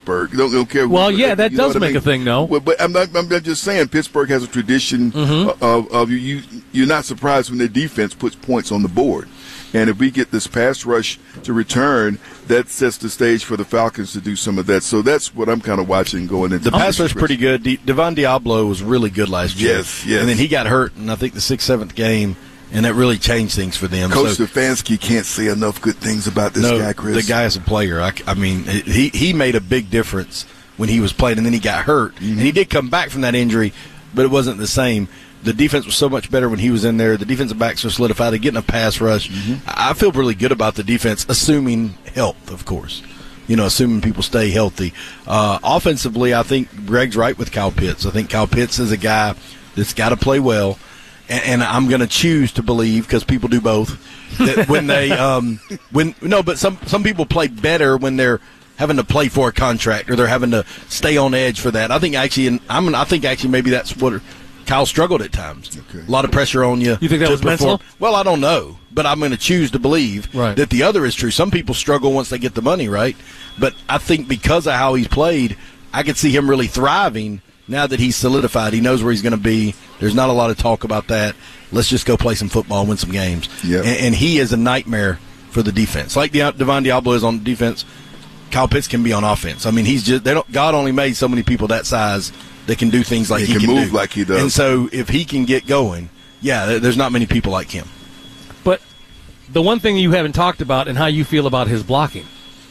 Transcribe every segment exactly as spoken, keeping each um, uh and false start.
Pittsburgh. Don't, don't care. Well, who, yeah, that does make I mean? a thing, though. Well, but I'm, not, I'm just saying, Pittsburgh has a tradition mm-hmm. of, of you, you. You're not surprised when their defense puts points on the board. And if we get this pass rush to return, that sets the stage for the Falcons to do some of that. So that's what I'm kind of watching going into the pass rush. Pretty good. De- Devon Diablo was really good last year. Yes, yes. And then he got hurt in I think the sixth, seventh game, and that really changed things for them. Coach so, Stefanski can't say enough good things about this no, guy, Chris. The guy is a player. I, I mean, he he made a big difference when he was playing, and then he got hurt, mm-hmm. and he did come back from that injury, but it wasn't the same. The defense was so much better when he was in there. The defensive backs are solidified. They're getting a pass rush. Mm-hmm. I feel really good about the defense, assuming health, of course. You know, assuming people stay healthy. Uh, offensively, I think Greg's right with Kyle Pitts. I think Kyle Pitts is a guy that's got to play well, and, and I'm going to choose to believe, because people do both, that when they um, when no, but some some people play better when they're having to play for a contract or they're having to stay on edge for that. I think actually, and I'm I think actually maybe that's what Kyle struggled at times. Okay. A lot of pressure on you. You think that was mental? Well, I don't know, but I'm going to choose to believe right. that the other is true. Some people struggle once they get the money, right? But I think because of how he's played, I could see him really thriving now that he's solidified. He knows where he's going to be. There's not a lot of talk about that. Let's just go play some football and win some games. Yep. And, and he is a nightmare for the defense. Like De- Devon Diablo is on defense, Kyle Pitts can be on offense. I mean, he's just they don't. God only made so many people that size that can do things like he, he can, can move do. like he does. And so if he can get going, yeah, there's not many people like him. But the one thing you haven't talked about and how you feel about his blocking.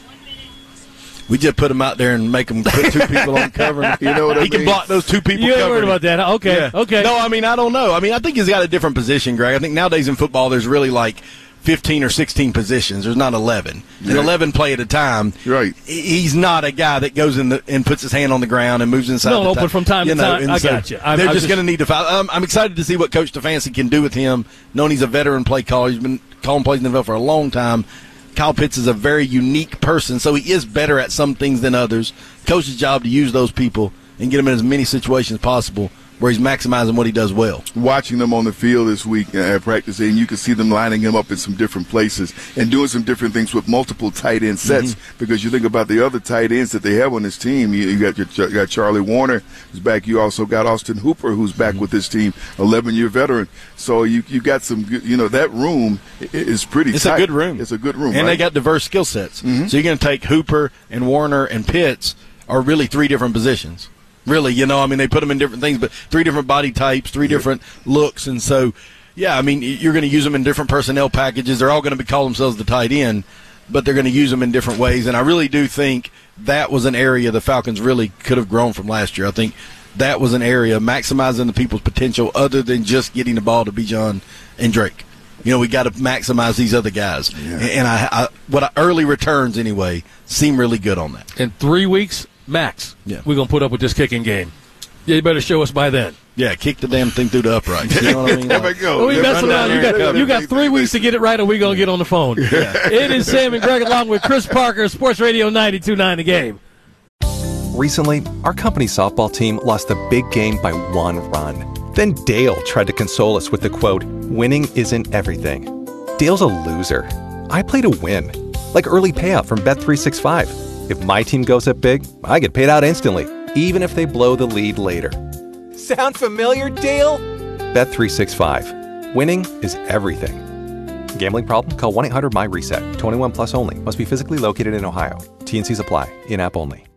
We just put him out there and make him put two people on cover. You know what I he mean? can block those two people. You ain't worried him. about that. Okay, yeah. okay. No, I mean, I don't know. I mean, I think he's got a different position, Greg. I think nowadays in football there's really like fifteen or sixteen positions. There's not eleven. And yeah. eleven play at a time. Right. He's not a guy that goes in the, and puts his hand on the ground and moves inside no, the no, time. but from time you to know, time, I so got you. I'm, they're I'm just, just going to need to foul. I'm, I'm excited to see what Coach Stefanski can do with him, knowing he's a veteran play caller. He's been calling plays in the N F L for a long time. Kyle Pitts is a very unique person, so he is better at some things than others. Coach's job to use those people and get them in as many situations as possible where he's maximizing what he does well. Watching them on the field this week at practice, and you can see them lining him up in some different places and doing some different things with multiple tight end sets. Mm-hmm. Because you think about the other tight ends that they have on this team. You, you got your, you got Charlie Warner, who's back. You also got Austin Hooper, who's back mm-hmm. with this team, eleven-year veteran. So you you got some good, you know, that room is pretty it's tight. It's a good room. It's a good room. And right? they got diverse skill sets. Mm-hmm. So you're going to take Hooper and Warner and Pitts are really three different positions. Really, you know, I mean, they put them in different things, but three different body types, three yeah. different looks. And so, yeah, I mean, you're going to use them in different personnel packages. They're all going to be call themselves the tight end, but they're going to use them in different ways. And I really do think that was an area the Falcons really could have grown from last year. I think that was an area maximizing the people's potential other than just getting the ball to Bijan and Drake. You know, we got to maximize these other guys. Yeah. And I, I what I, early returns, anyway, seem really good on that. In three weeks, max, yeah. we're going to put up with this kicking game. Yeah, you better show us by then. Yeah, kick the damn thing through the uprights. You know what I mean? There we go. Well, we messing around. You got, you got three weeks to get it right, or we're going to get on the phone. Yeah. It is Sam and Greg along with Chris Parker, Sports Radio ninety-two point nine The Game. Recently, our company's softball team lost a big game by one run. Then Dale tried to console us with the quote, "Winning isn't everything." Dale's a loser. I play to win. Like early payout from Bet three sixty-five. If my team goes up big, I get paid out instantly, even if they blow the lead later. Sound familiar, Dale? Bet three sixty-five. Winning is everything. Gambling problem? Call one eight hundred M Y RESET. twenty-one plus only. Must be physically located in Ohio. T and C's apply. In-app only.